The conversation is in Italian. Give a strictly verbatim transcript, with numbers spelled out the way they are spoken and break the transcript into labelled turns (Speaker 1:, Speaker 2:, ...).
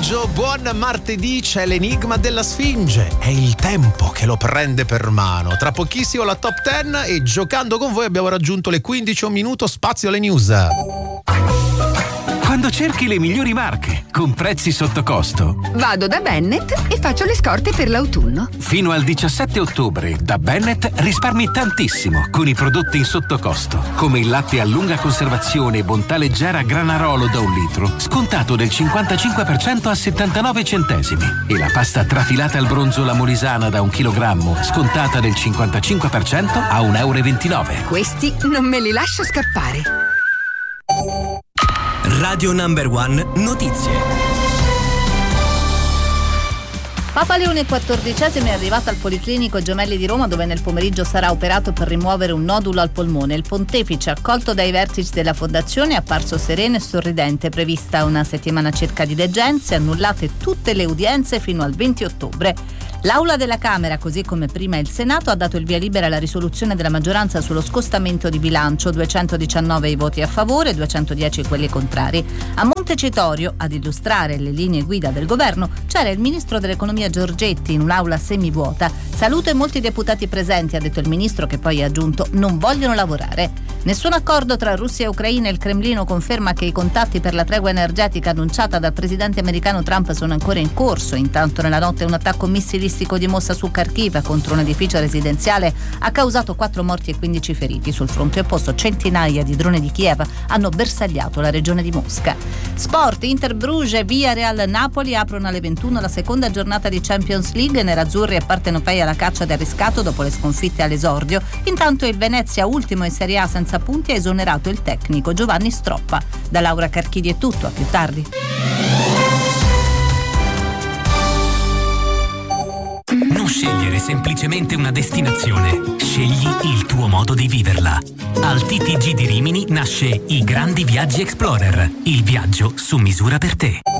Speaker 1: pomeriggio, buon martedì. C'è l'enigma della Sfinge. È il tempo che lo prende per mano. Tra pochissimo la top dieci e giocando con voi abbiamo raggiunto le quindici, un minuto, spazio alle news.
Speaker 2: Quando cerchi le migliori marche con prezzi sotto costo,
Speaker 3: vado da Bennett e faccio le scorte per l'autunno.
Speaker 2: Fino al diciassette ottobre da Bennett risparmi tantissimo con i prodotti in sottocosto, come il latte a lunga conservazione Bontà Leggera Granarolo da un litro, scontato del cinquantacinque per cento a settantanove centesimi, e la pasta trafilata al bronzo La Molisana da un chilogrammo, scontata del cinquantacinque per cento a un euro e ventinove.
Speaker 3: Questi non me li lascio scappare.
Speaker 4: Radio Number One Notizie.
Speaker 5: Papa Leone quattordicesimo è arrivato al Policlinico Gemelli di Roma, dove nel pomeriggio sarà operato per rimuovere un nodulo al polmone. Il pontefice, accolto dai vertici della fondazione, è apparso sereno e sorridente. Prevista una settimana circa di degenze, annullate tutte le udienze fino al venti ottobre. L'Aula della Camera, così come prima il Senato, ha dato il via libera alla risoluzione della maggioranza sullo scostamento di bilancio, duecentodiciannove i voti a favore, duecentodieci quelli contrari. A Montecitorio, ad illustrare le linee guida del governo, c'era il ministro dell'economia Giorgetti in un'aula semivuota. Saluto e molti deputati presenti, ha detto il ministro, che poi ha aggiunto: non vogliono lavorare. Nessun accordo tra Russia e Ucraina. Il Cremlino conferma che i contatti per la tregua energetica annunciata dal presidente americano Trump sono ancora in corso. Intanto nella notte un attacco missilistico di Mossa su Kharkiv contro un edificio residenziale ha causato quattro morti e quindici feriti. Sul fronte opposto centinaia di droni di Kiev hanno bersagliato la regione di Mosca. Sport, Inter Bruges, via Real Napoli aprono alle ventuno la seconda giornata di Champions League. Nerazzurri e partenopei alla caccia del riscatto dopo le sconfitte all'esordio. Intanto il Venezia, ultimo in Serie A senza punti, ha esonerato il tecnico Giovanni Stroppa. Da Laura Carchidi è tutto, a più tardi.
Speaker 4: Non scegliere semplicemente una destinazione, scegli il tuo modo di viverla. Al T T G di Rimini nasce I Grandi Viaggi Explorer, il viaggio su misura per te.